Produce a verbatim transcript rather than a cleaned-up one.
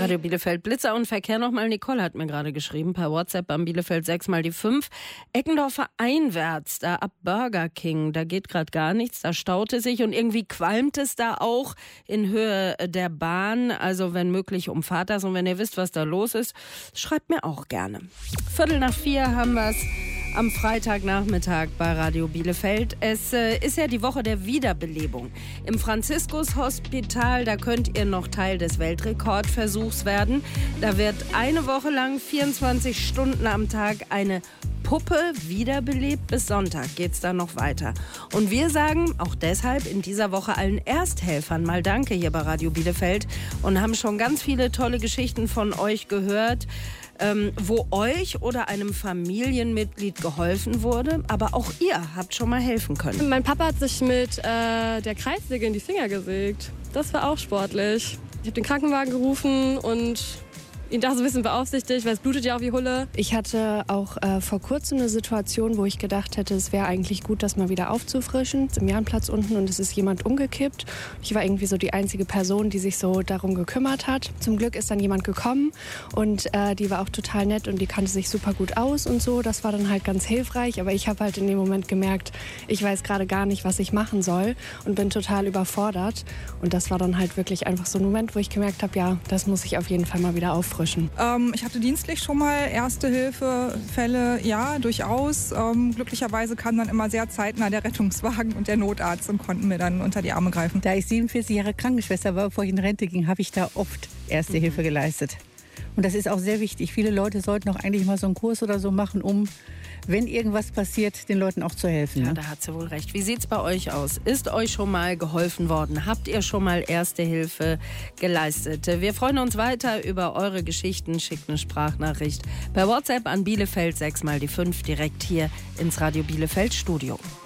Radio Bielefeld Blitzer und Verkehr nochmal. Nicole hat mir gerade geschrieben, per WhatsApp am Bielefeld sechs mal die fünf. Eckendorfer einwärts, da ab Burger King, da geht gerade gar nichts, da staut es sich und irgendwie qualmt es da auch in Höhe der Bahn. Also wenn möglich, umfahrt das. Und wenn ihr wisst, was da los ist, schreibt mir auch gerne. Viertel nach vier haben wir es. Am Freitagnachmittag bei Radio Bielefeld. Es äh, ist ja die Woche der Wiederbelebung. Im Franziskus-Hospital, da könnt ihr noch Teil des Weltrekordversuchs werden. Da wird eine Woche lang vierundzwanzig Stunden am Tag eine Puppe wiederbelebt. Bis Sonntag geht's dann noch weiter. Und wir sagen auch deshalb in dieser Woche allen Ersthelfern mal Danke hier bei Radio Bielefeld und haben schon ganz viele tolle Geschichten von euch gehört, Ähm, wo euch oder einem Familienmitglied geholfen wurde, aber auch ihr habt schon mal helfen können. Mein Papa hat sich mit äh, der Kreissäge in die Finger gesägt. Das war auch sportlich. Ich habe den Krankenwagen gerufen und ihn da so ein bisschen beaufsichtigt, weil es blutet ja auch wie Hulle. Ich hatte auch äh, vor kurzem eine Situation, wo ich gedacht hätte, es wäre eigentlich gut, das mal wieder aufzufrischen. Im Jahnplatz unten und es ist jemand umgekippt. Ich war irgendwie so die einzige Person, die sich so darum gekümmert hat. Zum Glück ist dann jemand gekommen und äh, die war auch total nett und die kannte sich super gut aus und so. Das war dann halt ganz hilfreich, aber ich habe halt in dem Moment gemerkt, ich weiß gerade gar nicht, was ich machen soll und bin total überfordert. Und das war dann halt wirklich einfach so ein Moment, wo ich gemerkt habe, ja, das muss ich auf jeden Fall mal wieder auffrischen. Ähm, ich hatte dienstlich schon mal Erste-Hilfe-Fälle, ja, durchaus. Ähm, glücklicherweise kam dann immer sehr zeitnah der Rettungswagen und der Notarzt und konnten mir dann unter die Arme greifen. Da ich siebenundvierzig Jahre Krankenschwester war, bevor ich in Rente ging, habe ich da oft Erste Hilfe geleistet. Und das ist auch sehr wichtig. Viele Leute sollten auch eigentlich mal so einen Kurs oder so machen, um, wenn irgendwas passiert, den Leuten auch zu helfen. Ja, ne? da hat sie wohl recht. Wie sieht's bei euch aus? Ist euch schon mal geholfen worden? Habt ihr schon mal Erste Hilfe geleistet? Wir freuen uns weiter über eure Geschichten. Schickt eine Sprachnachricht per WhatsApp an Bielefeld sechs mal die fünf direkt hier ins Radio Bielefeld Studio.